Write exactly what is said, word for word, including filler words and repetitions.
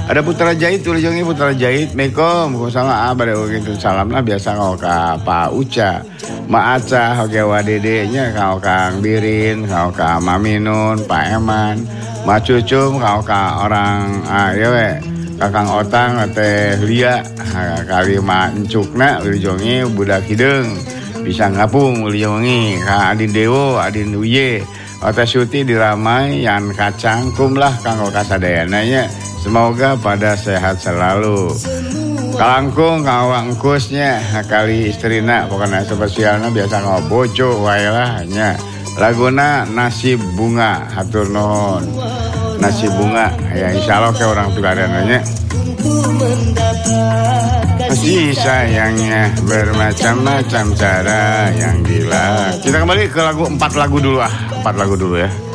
Ada Putra Jahit, tulis jongi Putra Jahit. Mekom, sama abah gitu salam lah biasa kau ka Pak Uca, Ma Aca, oke wadede nya kau Kang Birin, kau ka Maminun, Pak Eman, Ma Cucum, kau ka orang ah ya we, Kakang Otang, Teh Lia, kali Ma Encukna, tulis jongi budak hidung, bisa ngapung tulis jongi, ka Adin Dewo, Adin Uye, Ota Syuti diramai, Yan Kacang, kumlah kanggo kasadeananya. Semoga pada sehat selalu. Kalangkung kawang kusnya kali istrina pokoknya spesialnya biasa ngau bojo wae lah nya. Laguna Nasib Bunga hatur nuhun. Nasib Bunga ya insyaallah ke orang tuladananya. Kasih sayangnya bermacam-macam cara yang gila. Kita kembali ke lagu empat lagu dulu ah, empat lagu dulu ya.